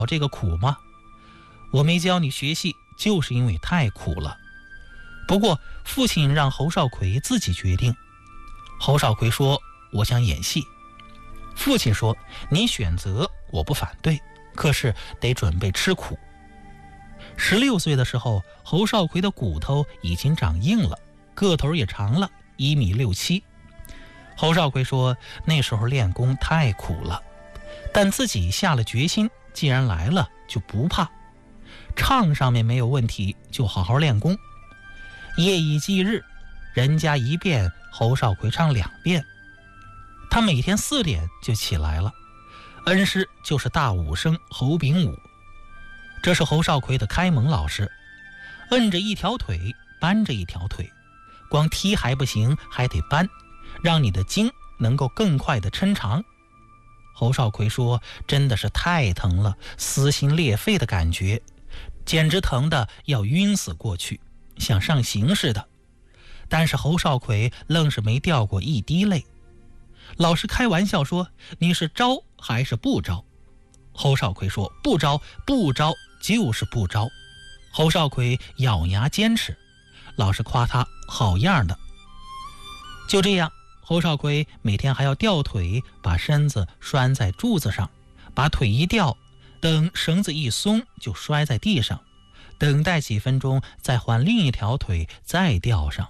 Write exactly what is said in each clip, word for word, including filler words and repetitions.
这个苦吗？我没教你学戏，就是因为太苦了。不过父亲让侯少奎自己决定。侯少奎说，我想演戏。父亲说，你选择我不反对，可是得准备吃苦。十六岁的时候，侯少奎的骨头已经长硬了，个头也长了，一米六七。侯少奎说，那时候练功太苦了，但自己下了决心，既然来了就不怕。唱上面没有问题，就好好练功。夜以继日，人家一遍，侯少奎唱两遍。他每天四点就起来了，恩师就是大武生侯炳武，这是侯少奎的开蒙老师。摁着一条腿，搬着一条腿，光踢还不行，还得搬，让你的筋能够更快地抻长。侯少奎说，真的是太疼了，撕心裂肺的感觉，简直疼得要晕死过去，像上刑似的。但是侯少奎愣是没掉过一滴泪。老师开玩笑说，你是招还是不招？侯少奎说，不招，不招，就是不招。侯少奎咬牙坚持，老师夸他好样的。就这样，侯少奎每天还要吊腿，把身子拴在柱子上，把腿一吊，等绳子一松就摔在地上，等待几分钟再换另一条腿再吊上。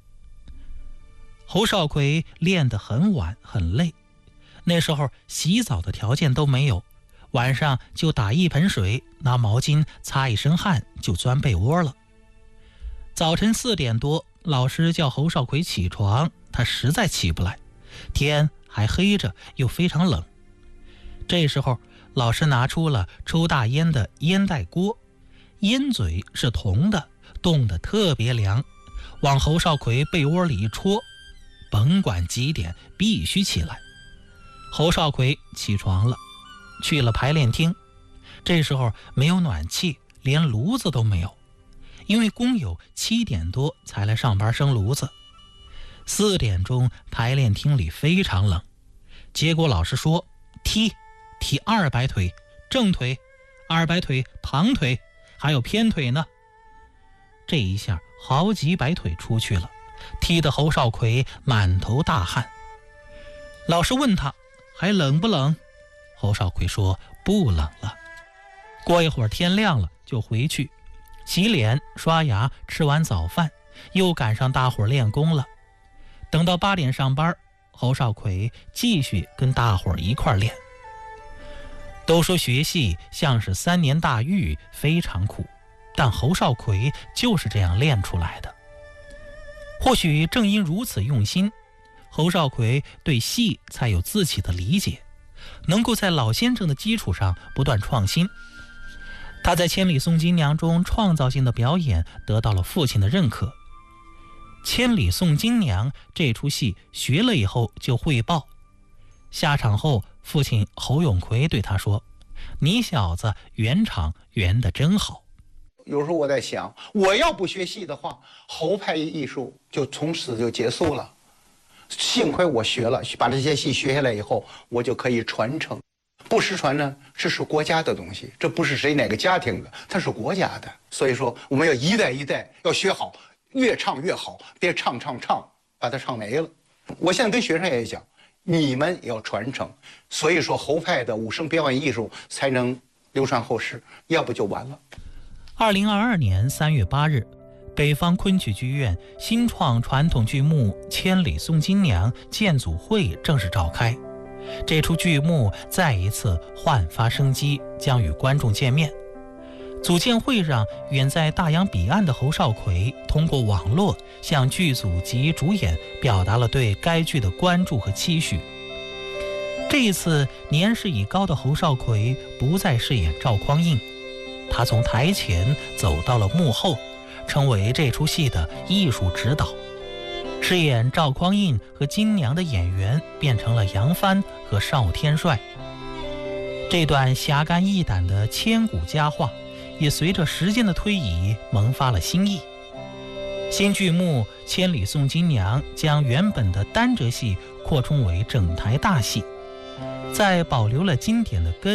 侯少奎练得很晚很累，那时候洗澡的条件都没有，晚上就打一盆水，拿毛巾擦一身汗就钻被窝了。早晨四点多，老师叫侯少奎起床，他实在起不来，天还黑着，又非常冷。这时候老师拿出了抽大烟的烟袋锅，烟嘴是铜的，冻得特别凉，往侯少奎被窝里一戳，甭管几点必须起来。侯少奎起床了，去了排练厅。这时候没有暖气，连炉子都没有，因为工友七点多才来上班生炉子。四点钟排练厅里非常冷，结果老师说，踢踢二百腿，正腿二百腿，旁腿还有偏腿呢。这一下好几百腿出去了，踢得侯少奎满头大汗。老师问他还冷不冷？侯少奎说不冷了。过一会儿天亮了就回去洗脸刷牙，吃完早饭又赶上大伙练功了。等到八点上班，侯少奎继续跟大伙一块练。都说学戏像是三年大狱，非常苦，但侯少奎就是这样练出来的。或许正因如此用心，侯少奎对戏才有自己的理解，能够在老先生的基础上不断创新。他在《千里送金娘》中创造性的表演得到了父亲的认可。《千里送金娘》这出戏学了以后就汇报，下场后父亲侯永奎对他说，你小子圆场圆得真好。 有时候我在想，我要不学戏的话，侯派艺术就从此就结束了。幸亏我学了，把这些戏学下来以后，我就可以传承。不失传呢，这是国家的东西，这不是谁哪个家庭的，它是国家的。所以说，我们要一代一代要学好，越唱越好，别唱唱唱把它唱没了。我现在跟学生也讲，你们也要传承。所以说，侯派的武生表演艺术才能流传后世，要不就完了。 二零二二年三月八日，北方昆曲剧院新创传统剧目《千里送金娘》建组会正式召开。这出剧目再一次焕发生机，将与观众见面。组建会上，远在大洋彼岸的侯少奎通过网络向剧组及主演表达了对该剧的关注和期许。这一次，年事已高的侯少奎不再饰演赵匡胤，他从台前走到了幕后，成为这出戏的艺术指导。饰演赵匡胤和金娘的演员变成了杨帆和邵天帅。这段侠肝义胆的千古佳话，也随着时间的推移萌发了新意。新剧目《千里送金娘》将原本的单折戏扩充为整台大戏，在保留了经典的根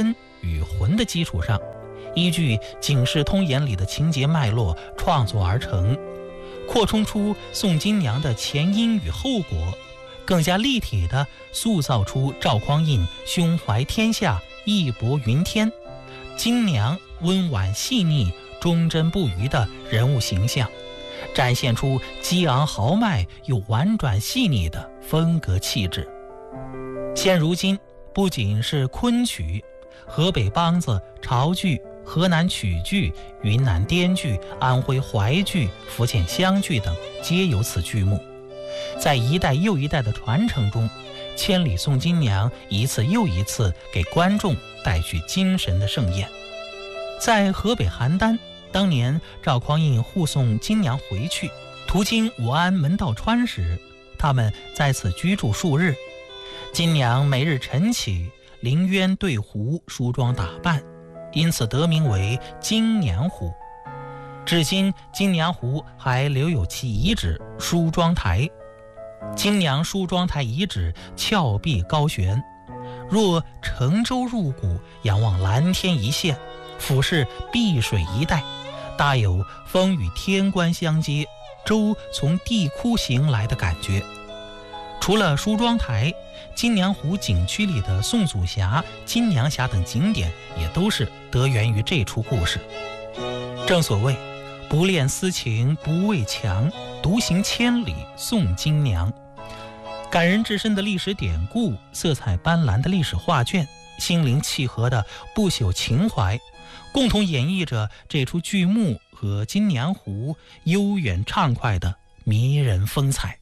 与魂的基础上，依据《警世通言》里的情节脉络创作而成，扩充出宋金娘的前因与后果，更加立体地塑造出赵匡胤胸怀天下、义薄云天，金娘温婉细腻、忠贞不渝的人物形象，展现出激昂豪迈又婉转细腻的风格气质。现如今，不仅是昆曲、河北梆子、潮剧、河南曲剧、云南滇剧、安徽淮剧、福建湘剧等皆有此剧目，在一代又一代的传承中，千里送金娘一次又一次给观众带去精神的盛宴。在河北邯郸，当年赵匡胤护送金娘回去，途经武安门道川时，他们在此居住数日。金娘每日晨起，临渊对湖梳妆打扮，因此得名为金娘湖。至今金娘湖还留有其遗址梳妆台。金娘梳妆台遗址峭壁高悬，若乘舟入谷，仰望蓝天一线，俯视碧水一带，大有风与天官相接，舟从地窟行来的感觉。除了梳妆台，金娘湖景区里的宋祖峡、金娘峡等景点也都是得源于这出故事。正所谓不恋私情不畏强，独行千里送金娘。感人至深的历史典故，色彩斑斓的历史画卷，心灵契合的不朽情怀，共同演绎着这出剧目和金娘湖悠远畅快的迷人风采。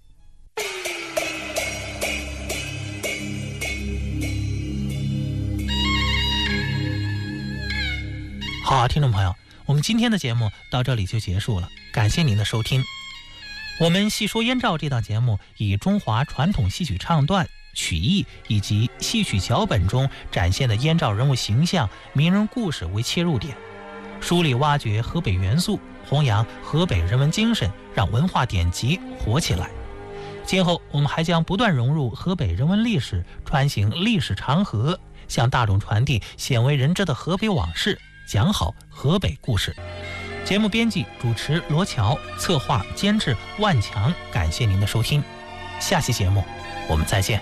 好，听众朋友，我们今天的节目到这里就结束了，感谢您的收听。我们细说燕赵这档节目以中华传统戏曲唱段、曲艺以及戏曲脚本中展现的燕赵人物形象、名人故事为切入点，梳理挖掘河北元素，弘扬河北人文精神，让文化典籍活起来。今后我们还将不断融入河北人文历史，穿行历史长河，向大众传递鲜为人知的河北往事，讲好河北故事。节目编辑主持罗乔，策划监制万强，感谢您的收听，下期节目我们再见。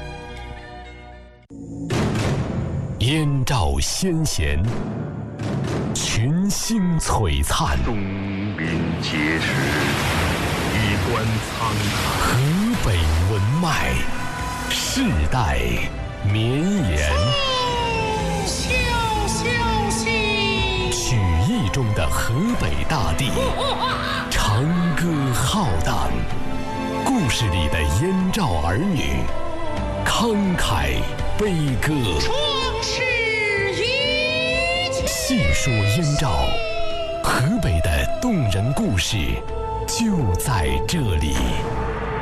燕赵先贤，群星璀璨， 东临碣石，衣冠苍苍， 河北文脉，世代绵延。曲艺中的河北大地，长歌浩荡；故事里的燕赵儿女，慷慨悲歌。 壮士一去， 细说燕赵，河北的动人故事就在这里。